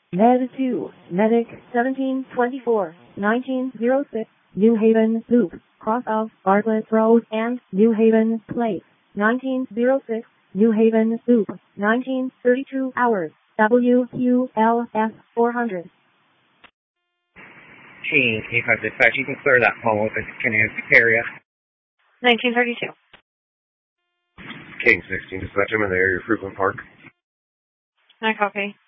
Med 2, Medic 1724, 1906, New Haven Loop, cross of Bartlett Road and New Haven Place, 1906, New Haven Loop, 1932 hours, WQLS 400. Team 85 dispatch, you can clear that follow-up in Kennewick area. 1932. King 16 dispatch, I'm in the area of Fruitland Park. I copy.